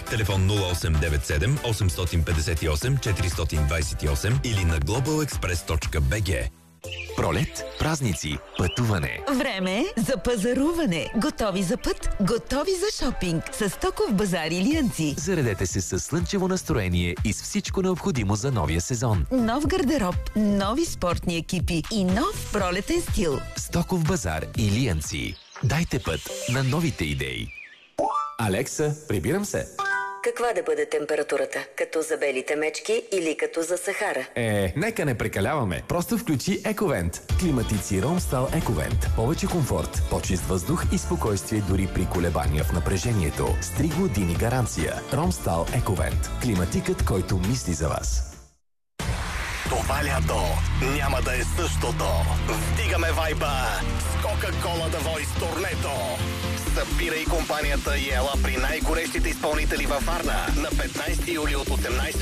Телефон 0897 858 428 или на globalexpress.bg. Пролет, празници, пътуване. Време за пазаруване. Готови за път, готови за шопинг. С Стоков базар Илиянци. Заредете се с слънчево настроение и с всичко необходимо за новия сезон. Нов гардероб, нови спортни екипи и нов пролетен стил. Стоков базар Илиянци. Дайте път на новите идеи. Алекса, прибирам се. Каква да бъде температурата? Като за белите мечки или като за Сахара? Нека не прекаляваме. Просто включи Ековент. Климатици Ромстал Ековент. Повече комфорт, по-чист въздух и спокойствие дори при колебания в напрежението. С 3 години гаранция. Ромстал Ековент. Климатикът, който мисли за вас. Това лято няма да е същото. Вдигаме вайба с Coca-Cola The Voice турнето. Събирай компанията и ела при най-горещите изпълнители във Варна на 15 юли от 18